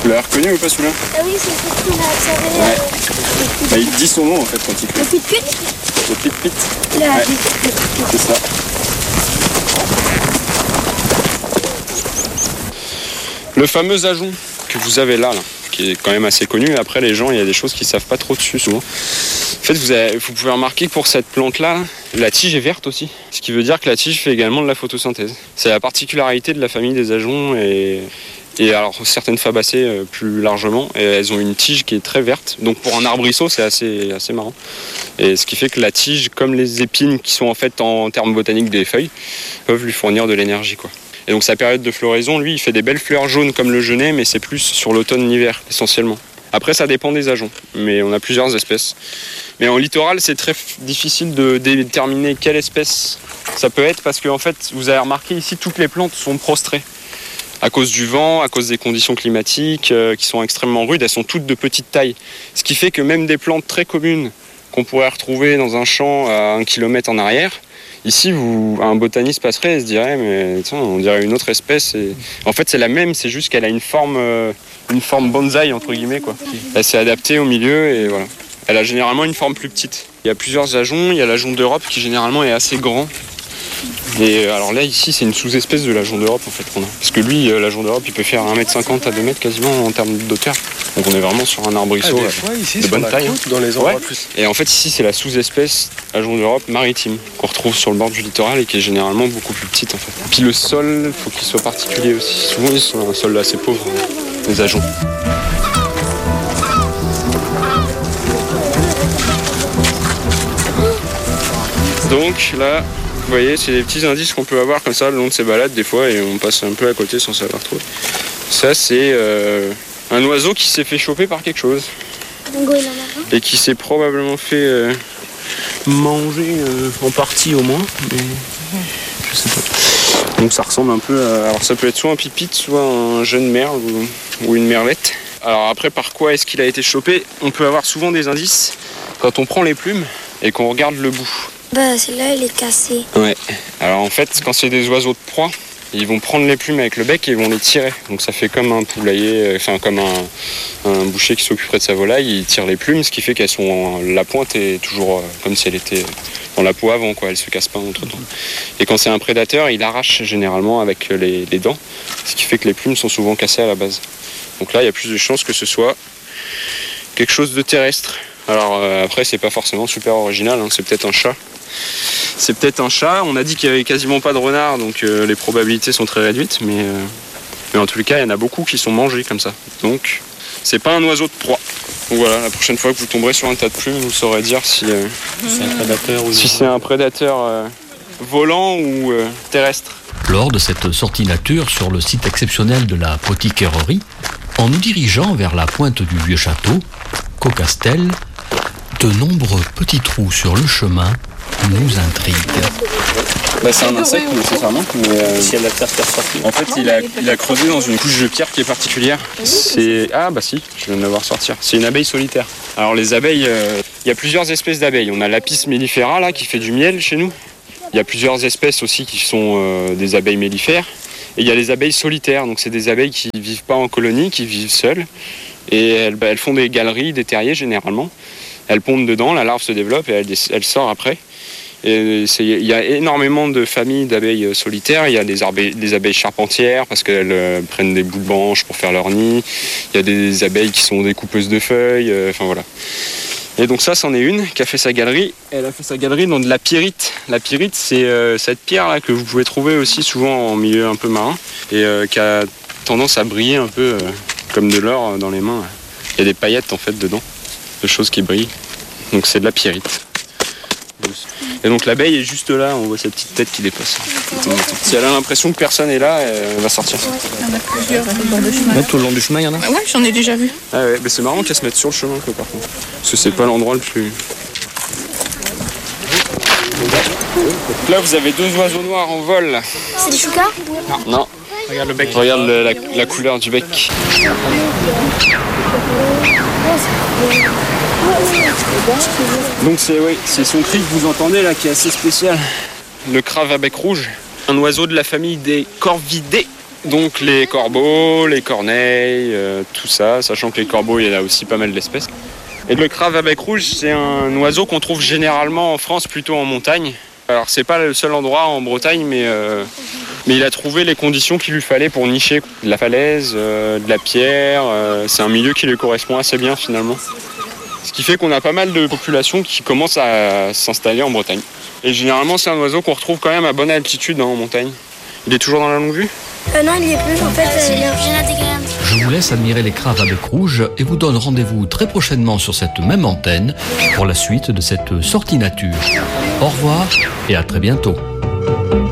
Tu l'as reconnu ou pas celui-là? Ah oui, c'est ce qu'on a observé. Ouais. Bah, il dit son nom en fait quand il Le crie. pit-pit. Le pit-pit. Le Ouais. pit-pit. C'est ça. Le fameux ajon que vous avez là, qui est quand même assez connu. Après, les gens, il y a des choses qu'ils ne savent pas trop dessus souvent. En fait, vous pouvez remarquer que pour cette plante-là, la tige est verte aussi. Ce qui veut dire que la tige fait également de la photosynthèse. C'est la particularité de la famille des ajoncs et alors certaines fabacées plus largement, et elles ont une tige qui est très verte. Donc pour un arbrisseau, c'est assez marrant. Et ce qui fait que la tige, comme les épines qui sont en fait en termes botaniques des feuilles, peuvent lui fournir de l'énergie, quoi. Et donc sa période de floraison, lui, il fait des belles fleurs jaunes comme le genêt, mais c'est plus sur l'automne-hiver essentiellement. Après, ça dépend des ajoncs, mais on a plusieurs espèces. Mais en littoral, c'est très difficile de déterminer quelle espèce ça peut être, parce qu'en fait, vous avez remarqué ici, toutes les plantes sont prostrées. À cause du vent, à cause des conditions climatiques qui sont extrêmement rudes, elles sont toutes de petite taille. Ce qui fait que même des plantes très communes qu'on pourrait retrouver dans un champ à 1 kilomètre en arrière, ici, un botaniste passerait et se dirait, mais tiens, on dirait une autre espèce. Et... En fait, c'est la même, c'est juste qu'elle a une forme bonsaï, entre guillemets, quoi. Elle s'est adaptée au milieu et voilà. Elle a généralement une forme plus petite. Il y a plusieurs ajoncs, il y a l'ajon d'Europe qui généralement est assez grand. Et alors là, ici, c'est une sous-espèce de l'ajon d'Europe en fait qu'on a. Parce que lui, l'ajon d'Europe, il peut faire 1m50 à 2m quasiment en termes d'auteur. Donc on est vraiment sur un arbrisseau ici, de bonne taille. Dans les endroits plus. Et en fait, ici, c'est la sous-espèce ajon d'Europe maritime qu'on retrouve sur le bord du littoral et qui est généralement beaucoup plus petite en fait. Et puis le sol, il faut qu'il soit particulier aussi. Souvent, ils sont un sol assez pauvre, les ajoncs. Donc là, vous voyez, c'est des petits indices qu'on peut avoir comme ça le long de ces balades des fois et on passe un peu à côté sans savoir trop. Ça, c'est un oiseau qui s'est fait choper par quelque chose. Dingo, il en a un. Et qui s'est probablement fait manger en partie au moins, mais je sais pas. Donc ça ressemble un peu à... Alors ça peut être soit un pipite, soit un jeune merle ou une merlette. Alors après, par quoi est-ce qu'il a été chopé? On peut avoir souvent des indices quand on prend les plumes et qu'on regarde le bout. Bah, celle-là, elle est cassée. Ouais. Alors en fait, quand c'est des oiseaux de proie, ils vont prendre les plumes avec le bec et ils vont les tirer. Donc ça fait comme un poulailler, enfin comme un boucher qui s'occuperait de sa volaille, il tire les plumes, ce qui fait qu'elles sont... La pointe est toujours comme si elle était dans la peau avant, quoi. Elle se casse pas entre temps. Et quand c'est un prédateur, il arrache généralement avec les dents, ce qui fait que les plumes sont souvent cassées à la base. Donc là, il y a plus de chances que ce soit quelque chose de terrestre. Alors après, c'est pas forcément super original, hein. C'est peut-être un chat. C'est peut-être un chat. On a dit qu'il n'y avait quasiment pas de renards, donc les probabilités sont très réduites. Mais en tous les cas, il y en a beaucoup qui sont mangés comme ça. Donc, c'est pas un oiseau de proie. Donc voilà, la prochaine fois que vous tomberez sur un tas de plumes, vous saurez dire si C'est un prédateur ou c'est un prédateur volant ou terrestre. Lors de cette sortie nature sur le site exceptionnel de la Potiquererie, en nous dirigeant vers la pointe du vieux château, Cocastel, de nombreux petits trous sur le chemin nous intriguent. Bah, c'est un insecte nécessairement, mais si elle a la terre qui est ressortie. en fait il a creusé dans une couche de pierre qui est particulière. Ah bah si, je viens de la voir sortir. C'est une abeille solitaire. Alors les abeilles, il y a plusieurs espèces d'abeilles. On a l'Apis mellifera là qui fait du miel chez nous. Il y a plusieurs espèces aussi qui sont des abeilles mellifères. Et il y a les abeilles solitaires, donc c'est des abeilles qui vivent pas en colonie, qui vivent seules. Et elles font des galeries, des terriers généralement. Elles pondent dedans, la larve se développe et elle sort après. Et il y a énormément de familles d'abeilles solitaires. Il y a des abeilles charpentières parce qu'elles prennent des bouts de branches pour faire leur nid. Il y a des abeilles qui sont des coupeuses de feuilles. Enfin voilà. Et donc ça, c'en est une qui a fait sa galerie. Elle a fait sa galerie dans de la pyrite. La pyrite, c'est cette pierre là que vous pouvez trouver aussi souvent en milieu un peu marin et qui a tendance à briller un peu comme de l'or dans les mains. Il y a des paillettes en fait dedans, de choses qui brillent. Donc c'est de la pyrite. Et donc l'abeille est juste là, on voit sa petite tête qui dépasse. Si elle a l'impression que personne est là, elle va sortir. Il y en a plusieurs sur le bord de chemin. Tout le long du chemin, il y en a. Ouais, j'en ai déjà vu. Ah ouais, mais c'est marrant qu'elle se mette sur le chemin quoi, par contre. Parce que c'est pas l'endroit le plus... Donc là vous avez deux oiseaux noirs en vol. Là. C'est des choucas? Non. Regarde le bec. Regarde la couleur du bec. Donc c'est son cri que vous entendez là qui est assez spécial. Le crave à bec rouge, un oiseau de la famille des corvidés. Donc les corbeaux, les corneilles, tout ça, sachant que les corbeaux, il y en a aussi pas mal d'espèces. Et le crabe à bec rouge, c'est un oiseau qu'on trouve généralement en France, plutôt en montagne. Alors c'est pas le seul endroit en Bretagne, mais il a trouvé les conditions qu'il lui fallait pour nicher. De la falaise, de la pierre, c'est un milieu qui lui correspond assez bien finalement. Ce qui fait qu'on a pas mal de populations qui commencent à s'installer en Bretagne. Et généralement c'est un oiseau qu'on retrouve quand même à bonne altitude en montagne. Il est toujours dans la longue vue ? Non, il y est plus, en fait, il est intégré. Je vous laisse admirer les craves à bec rouge et vous donne rendez-vous très prochainement sur cette même antenne pour la suite de cette sortie nature. Au revoir et à très bientôt.